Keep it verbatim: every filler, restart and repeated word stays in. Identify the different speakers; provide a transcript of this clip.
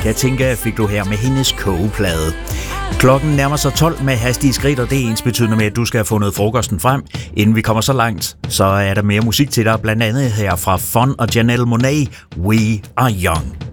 Speaker 1: jeg tænker, fik du her med hendes kogeplade. Klokken nærmer sig tolv med hastige skridt, og det er ensbetydende med, at du skal have fundet frokosten frem. Inden vi kommer så langt, så er der mere musik til dig, blandt andet her fra Fun og Janelle Monáe, We Are Young.